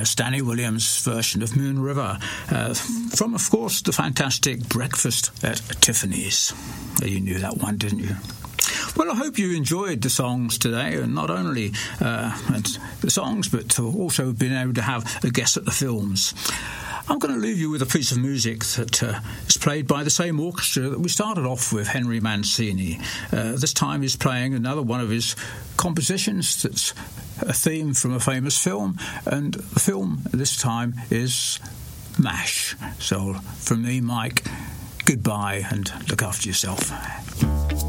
Stanley Williams' version of Moon River from, of course, the fantastic Breakfast at Tiffany's. You knew that one, didn't you? Well, I hope you enjoyed the songs today, and not only the songs, but also been able to have a guess at the films. I'm going to leave you with a piece of music that is played by the same orchestra that we started off with, Henry Mancini. This time he's playing another one of his compositions that's a theme from a famous film, and the film this time is MASH. So from me, Mike, goodbye and look after yourself.